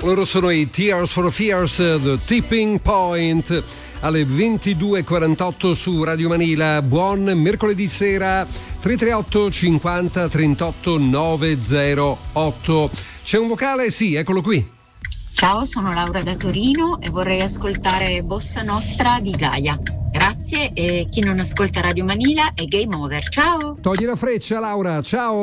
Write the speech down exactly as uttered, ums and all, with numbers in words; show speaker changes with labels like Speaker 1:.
Speaker 1: Loro sono i Tears for Fears, The Tipping Point, alle ventidue e quarantotto su Radio Manila. Buon mercoledì sera. Tre tre otto cinquanta trentotto novecentotto. C'è un vocale? Sì, eccolo qui.
Speaker 2: Ciao, sono Laura da Torino e vorrei ascoltare Bossa Nostra di Gaia. Grazie, e chi non ascolta Radio Manila è game over. Ciao.
Speaker 1: Togli la freccia, Laura, ciao.